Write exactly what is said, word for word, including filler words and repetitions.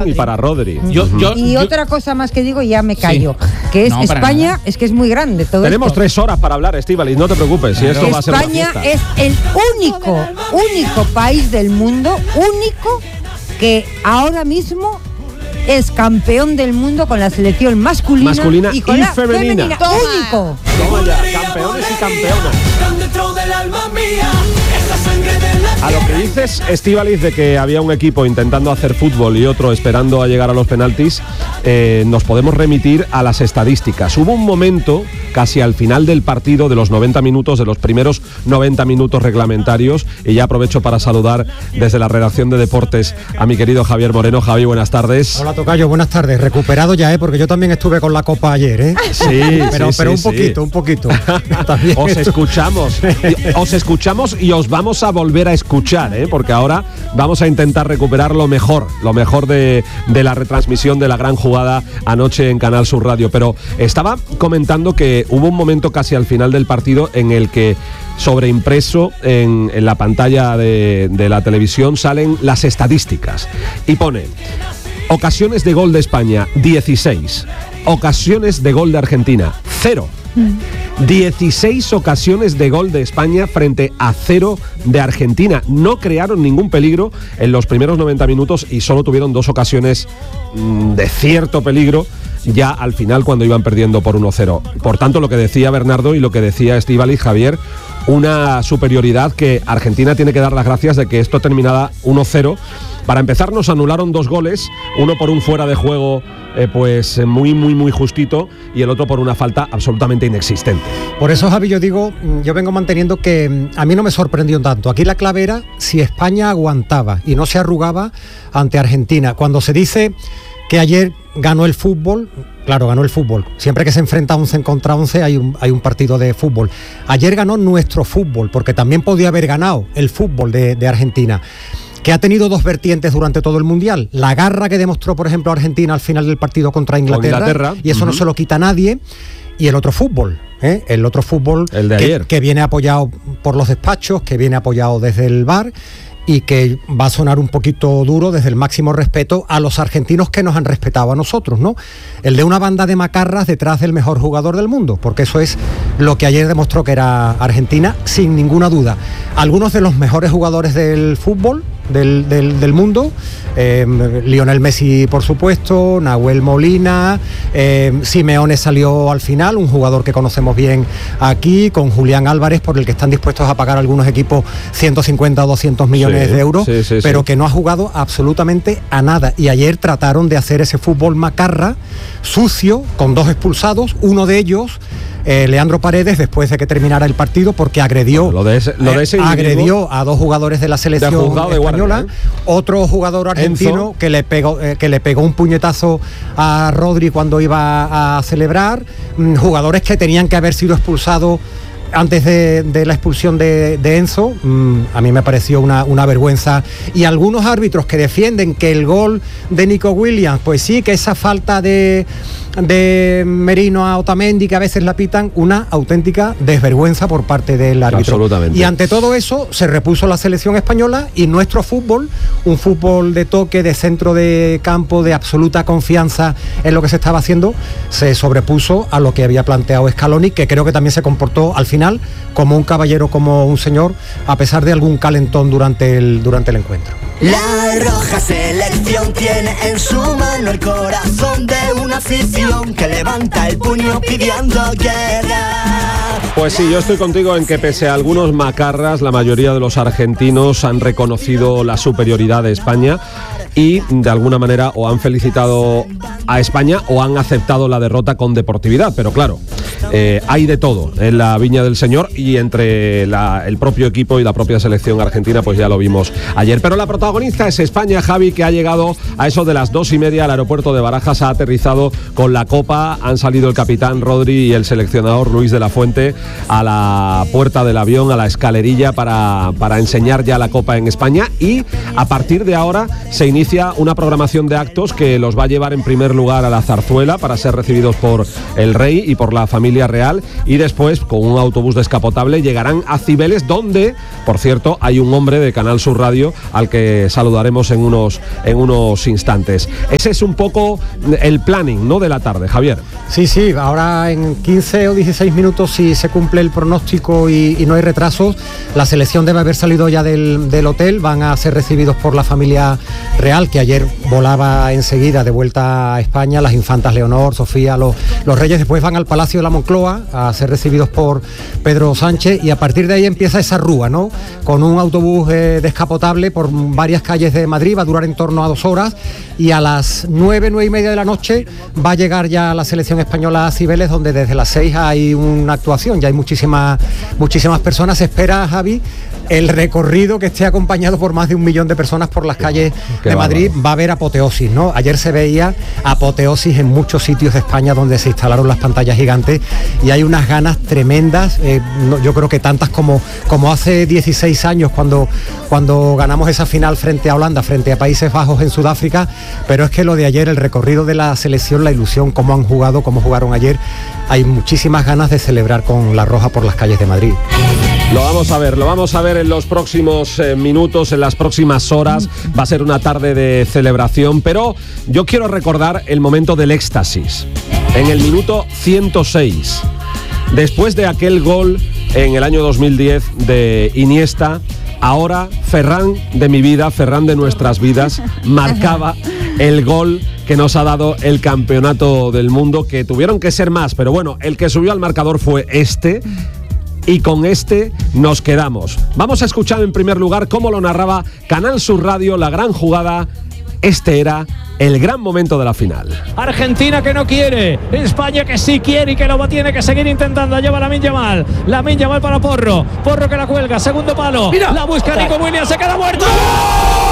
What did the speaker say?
y para Rodri. Yo, yo, y yo, otra cosa más que digo, ya me callo, sí. que es no, España, es que es muy grande todo Tenemos esto. tres horas para hablar, Estíbaliz, no te preocupes, si esto va a ser una España fiesta. es el único, único país del mundo, único, que ahora mismo es campeón del mundo con la selección masculina, masculina y, con y la femenina. femenina. Único. Toma ya, campeones y campeonas. A lo que dices, Estíbaliz, de que había un equipo intentando hacer fútbol y otro esperando a llegar a los penaltis, eh, nos podemos remitir a las estadísticas. Hubo un momento, casi al final del partido, de los noventa minutos, de los primeros noventa minutos reglamentarios, y ya aprovecho para saludar desde la redacción de Deportes a mi querido Javier Moreno. Javi, buenas tardes. Hola, tocayo, buenas tardes. Recuperado ya, ¿eh? Porque yo también estuve con la Copa ayer, ¿eh? Sí, pero, sí, pero sí, un poquito, sí. un poquito. También os esto... escuchamos, os escuchamos y os vamos a volver a escuchar, ¿eh? Porque ahora vamos a intentar recuperar lo mejor, lo mejor de, de la retransmisión de la gran jugada anoche en Canal Sur Radio. Pero estaba comentando que hubo un momento casi al final del partido en el que sobreimpreso en, en la pantalla de, de la televisión salen las estadísticas y pone: ocasiones de gol de España, dieciséis. Ocasiones de gol de Argentina, cero. dieciséis ocasiones de gol de España frente a cero de Argentina. No crearon ningún peligro en los primeros noventa minutos y solo tuvieron dos ocasiones mmm, de cierto peligro ya al final, cuando iban perdiendo por uno cero. Por tanto, lo que decía Bernardo y lo que decía Estíbaliz, Javier, una superioridad que Argentina tiene que dar las gracias de que esto terminara uno cero. Para empezar, nos anularon dos goles, uno por un fuera de juego eh, pues muy, muy, muy justito, y el otro por una falta absolutamente inexistente. Por eso, Javi, yo digo, yo vengo manteniendo que a mí no me sorprendió tanto. Aquí la clave era si España aguantaba y no se arrugaba ante Argentina. Cuando se dice que ayer ganó el fútbol, claro, ganó el fútbol. Siempre que se enfrenta once contra once hay un, hay un partido de fútbol. Ayer ganó nuestro fútbol, porque también podía haber ganado el fútbol de, de Argentina, que ha tenido dos vertientes durante todo el Mundial. La garra que demostró, por ejemplo, Argentina al final del partido contra Inglaterra, Inglaterra. y eso uh-huh. no se lo quita a nadie. Y el otro fútbol, ¿eh? el otro fútbol el de que, ayer. que viene apoyado por los despachos, que viene apoyado desde el V A R, y que va a sonar un poquito duro desde el máximo respeto a los argentinos que nos han respetado a nosotros, ¿no? El de una banda de macarras detrás del mejor jugador del mundo, porque eso es lo que ayer demostró que era Argentina, sin ninguna duda. Algunos de los mejores jugadores del fútbol, del, del, del mundo, eh, Lionel Messi, por supuesto, Nahuel Molina, eh, Simeone salió al final, un jugador que conocemos bien aquí, con Julián Álvarez, por el que están dispuestos a pagar algunos equipos ciento cincuenta o doscientos millones sí, de euros, sí, sí, pero sí. que no ha jugado absolutamente a nada. Y ayer trataron de hacer ese fútbol macarra, sucio, con dos expulsados, uno de ellos Eh, Leandro Paredes, después de que terminara el partido, porque agredió, bueno, lo de ese, lo de ese eh, agredió a dos jugadores de la selección de española, guardia, ¿eh? Otro jugador argentino que le pegó eh, que le pegó un puñetazo a Rodri cuando iba a celebrar, mm, jugadores que tenían que haber sido expulsados antes de, de la expulsión de, de Enzo. mmm, a mí me pareció una, una vergüenza. Y algunos árbitros que defienden que el gol de Nico Williams, pues sí, que esa falta de, de Merino a Otamendi, que a veces la pitan, una auténtica desvergüenza por parte del árbitro. Absolutamente. Y ante todo eso se repuso la selección española, y nuestro fútbol, un fútbol de toque, de centro de campo, de absoluta confianza en lo que se estaba haciendo, se sobrepuso a lo que había planteado Scaloni, que creo que también se comportó al final como un caballero, como un señor, a pesar de algún calentón durante el, durante el encuentro. La roja selección tiene en su mano el corazón de una afición que levanta el puño pidiendo guerra. Pues sí, yo estoy contigo en que pese a algunos macarras, la mayoría de los argentinos han reconocido la superioridad de España y de alguna manera o han felicitado a España o han aceptado la derrota con deportividad. Pero claro, eh, hay de todo en la viña del señor, y entre la, el propio equipo y la propia selección argentina, pues ya lo vimos ayer. Pero la protagonista es España, Javi, que ha llegado a eso de las dos y media al aeropuerto de Barajas, ha aterrizado con la copa, han salido el capitán Rodri y el seleccionador Luis de la Fuente a la puerta del avión, a la escalerilla, para, para enseñar ya la copa en España, y a partir de ahora se inicia una programación de actos que los va a llevar en primer lugar a la zarzuela para ser recibidos por el rey y por la familia real, y después con un autobús descapotable llegarán a Cibeles, donde, por cierto, hay un hombre de Canal Sur Radio al que saludaremos en unos, en unos instantes. Ese es un poco el planning, ¿no?, de la tarde, Javier. Sí, sí, ahora en quince o dieciséis minutos, si se cumple el pronóstico y, y no hay retrasos, la selección debe haber salido ya del, del hotel, van a ser recibidos por la familia real, que ayer volaba enseguida de vuelta a España, las infantas Leonor, Sofía, los, los reyes, después van al Palacio de la Moncloa a ser recibidos por Pedro Sánchez, y a partir de ahí empieza esa rúa, ¿no?, con un autobús eh, descapotable por varias calles de Madrid, va a durar en torno a dos horas, y a las nueve, nueve y media de la noche va a llegar ya la selección española a Cibeles, donde desde las seis hay una actuación, ya hay muchísimas, muchísimas personas. Se espera, Javi, el recorrido que esté acompañado por más de un millón de personas por las calles Qué de Madrid. Bárbaro. Va a haber apoteosis, ¿no? Ayer se veía apoteosis en muchos sitios de España donde se instalaron las pantallas gigantes, y hay unas ganas tremendas, eh, no, yo creo que tantas como, como hace dieciséis años cuando, cuando ganamos esa final frente a Holanda, frente a Países Bajos en Sudáfrica, pero es que lo de ayer, el recorrido de la selección, la ilusión, cómo han jugado, cómo jugaron ayer, hay muchísimas ganas de celebrar con la roja por las calles de Madrid. Lo vamos a ver, lo vamos a ver en los próximos eh, minutos, en las próximas horas. Va a ser una tarde de celebración, pero yo quiero recordar el momento del éxtasis. En el minuto ciento seis, después de aquel gol en el año dos mil diez de Iniesta, ahora Ferran de mi vida, Ferran de nuestras vidas, marcaba el gol que nos ha dado el campeonato del mundo, que tuvieron que ser más, pero bueno, el que subió al marcador fue este. Y con este nos quedamos. Vamos a escuchar en primer lugar cómo lo narraba Canal Sur Radio, la gran jugada. Este era el gran momento de la final. Argentina que no quiere, España que sí quiere y que lo tiene que seguir intentando. Lleva Lamine Yamal, Lamine Yamal para Porro, Porro que la cuelga, segundo palo, Mira. La busca Nico Williams, se queda muerto. ¡Gol!